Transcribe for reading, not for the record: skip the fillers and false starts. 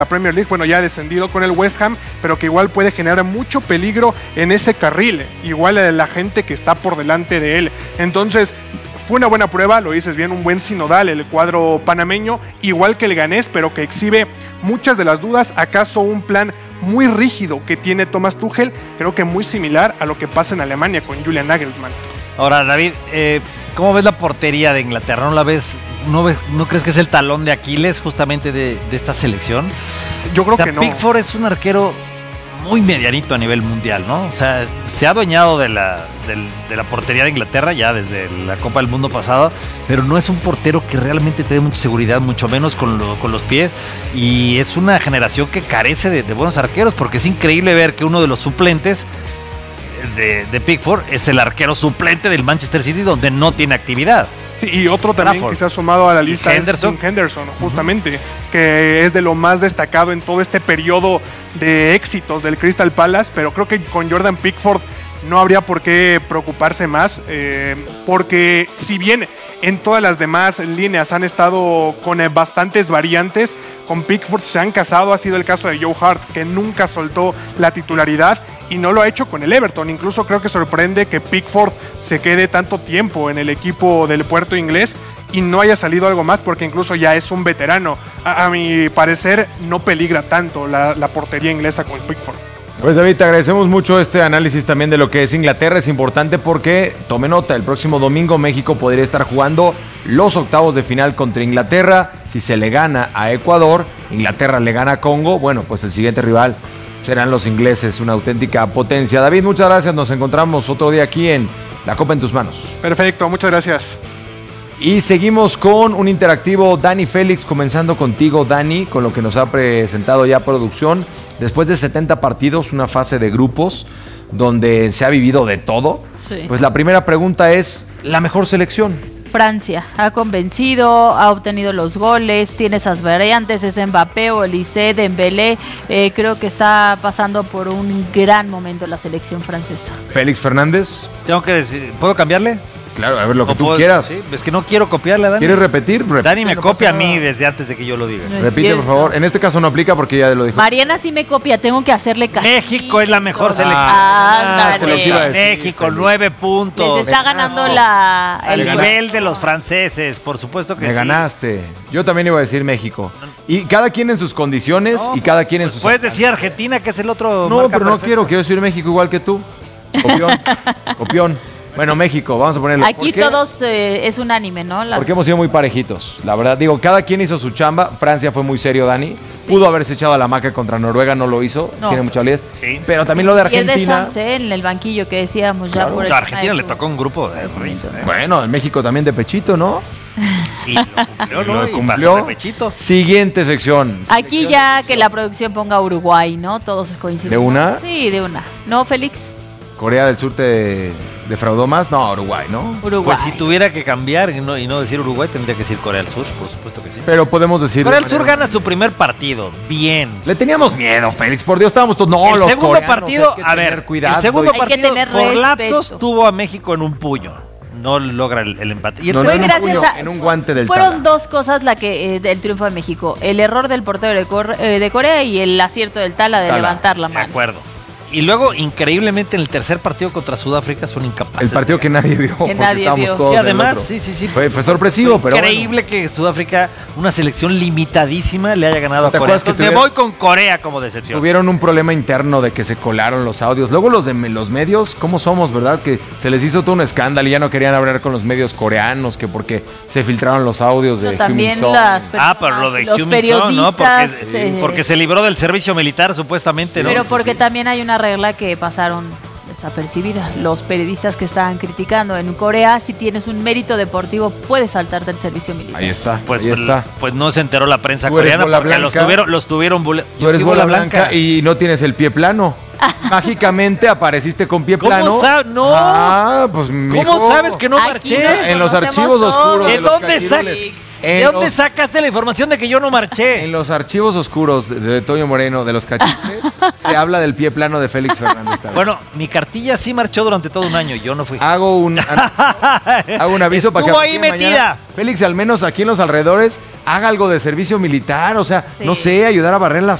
Premier League, bueno, ya ha descendido con el West Ham, pero que igual puede generar mucho peligro en ese carril, igual a la gente que está por delante de él. Entonces, fue una buena prueba, lo dices bien, un buen sinodal el cuadro panameño, igual que el ganés, pero que exhibe muchas de las dudas. ¿Acaso un plan muy rígido que tiene Thomas Tuchel? Creo que muy similar a lo que pasa en Alemania con Julian Nagelsmann. Ahora, David, ¿cómo ves la portería de Inglaterra? ¿No crees que es el talón de Aquiles justamente de esta selección? Yo creo que no. Pickford es un arquero muy medianito a nivel mundial, ¿no? O sea, se ha adueñado de la portería de Inglaterra ya desde la Copa del Mundo pasada, pero no es un portero que realmente te dé mucha seguridad, mucho menos con los pies, y es una generación que carece de buenos arqueros, porque es increíble ver que uno de los suplentes de Pickford es el arquero suplente del Manchester City, donde no tiene actividad. Sí, y otro también Trafford, que se ha sumado a la lista Henderson. es Tim Henderson, justamente, que es de lo más destacado en todo este periodo de éxitos del Crystal Palace, pero creo que con Jordan Pickford no habría por qué preocuparse más, porque si bien en todas las demás líneas han estado con bastantes variantes, con Pickford se han casado. Ha sido el caso de Joe Hart, que nunca soltó la titularidad y no lo ha hecho con el Everton. Incluso creo que sorprende que Pickford se quede tanto tiempo en el equipo del Puerto Inglés y no haya salido algo más, porque incluso ya es un veterano. A mi parecer no peligra tanto la portería inglesa con Pickford. Pues David, te agradecemos mucho este análisis también de lo que es Inglaterra. Es importante porque, tome nota, el próximo domingo México podría estar jugando los octavos de final contra Inglaterra. Si se le gana a Ecuador, Inglaterra le gana a Congo, bueno, pues el siguiente rival serán los ingleses, una auténtica potencia. David, muchas gracias, nos encontramos otro día aquí en La Copa en tus manos. Perfecto, muchas gracias. Y seguimos con un interactivo. Dani Félix, comenzando contigo, Dani, con lo que nos ha presentado ya producción. Después de 70 partidos, una fase de grupos donde se ha vivido de todo. Sí. Pues la primera pregunta es, ¿la mejor selección? Francia ha convencido, ha obtenido los goles, tiene esas variantes, es Mbappé, Olise, Dembélé. Creo que está pasando por un gran momento la selección francesa. Félix Fernández. Tengo que decir, ¿puedo cambiarle? Claro, a ver lo que tú puedo, quieras. Sí, es que no quiero copiarle a Dani. ¿Quieres repetir? Dani me no copia a pasa mí nada. desde antes de que yo lo diga. No es Repite, cierto. por favor. En este caso no aplica porque ya lo dijo. Mariana sí me copia, tengo que hacerle caso. México es la mejor selección. te lo que iba a decir, México, Félix. 9 puntos. Les está ganando El el nivel de los franceses, por supuesto que Me sí. ganaste. Yo también iba a decir México. Y cada quien en sus condiciones y cada quien en sus... Puedes decir Argentina, que es el otro. No, marca pero no perfecta. quiero decir México igual que tú. Copión. Copión. Bueno, México, vamos a ponerlo. Aquí ¿Por qué? todos es unánime, ¿no? Porque hemos sido muy parejitos. La verdad, digo, cada quien hizo su chamba. Francia fue muy serio, Dani. Pudo haberse echado a la maca contra Noruega, no lo hizo. No. Tiene mucha validez. Sí. Pero también lo de Y es de Argentina. chance en el banquillo que decíamos ya Claro. por el A tema Argentina de le su- tocó un grupo de risa. Bueno, en México también de pechito, ¿no? Y lo cumplió, ¿no? Lo Y cumplió. pasó de pechito. Siguiente sección. Aquí ya que la producción ponga Uruguay, ¿no? Todos coinciden. ¿De una? Sí, de una. ¿No, Félix? Corea del Sur te defraudó más. No, Uruguay, ¿no? Uruguay. Pues si tuviera que cambiar y no decir Uruguay, tendría que decir Corea del Sur, por supuesto que sí. Pero podemos decir. Corea del Sur gana su primer partido. Bien. Le teníamos miedo, Félix. Por Dios, estábamos todos. No, El los segundo coreanos, partido, hay que a tener ver, cuidado. el segundo Hay que partido tener por respeto. lapsos tuvo a México en un puño. No logra el empate. Y el No, Fue en un gracias puño, a- en un guante del Fueron Tala. dos cosas del triunfo de México. El error del portero de Corea y el acierto del Tala de Tala, levantar la De mano. acuerdo. Y luego, increíblemente, en el tercer partido contra Sudáfrica son incapaces. El partido que nadie vio. porque nadie estábamos vio. todos Sí, en el además, otro. sí. Fue sorpresivo, pero increíble que Sudáfrica, una selección limitadísima, le haya ganado a ¿Te Corea. acuerdas que Entonces, me voy con Corea como decepción. Tuvieron un problema interno de que se colaron los audios. Luego los de los medios, ¿cómo somos, verdad? Que se les hizo todo un escándalo y ya no querían hablar con los medios coreanos, que porque se filtraron los audios de No, también Heung-min Son. las Pero lo de los Heung-min Son, ¿no? periodistas, Porque se libró del servicio militar, supuestamente, ¿no? Pero porque también hay una regla que pasaron desapercibida. Los periodistas que estaban criticando en Corea, si tienes un mérito deportivo, puedes saltarte el servicio militar. Ahí está, Pues, ahí está. pues no se enteró la prensa Tú eres coreana bola porque blanca. los tuvieron Tú eres bola blanca y no tienes el pie plano. Mágicamente apareciste con pie plano. ¿Cómo sabes? No. Ah, pues ¿Cómo mijo. sabes que no Aquí marché? nos En los conocemos archivos todos. oscuros ¿De de los dónde cachirules. ¿De dónde sacaste la información de que yo no marché? En los archivos oscuros de Toño Moreno, de los cachites, se habla del pie plano de Félix Fernández. Bueno, mi cartilla sí marchó durante todo un año, yo no fui. Hago un aviso para que... Estuvo ahí metida. Mañana, Félix, al menos aquí en los alrededores, haga algo de servicio militar, o sea, Sí. no sé, ayudar a barrer las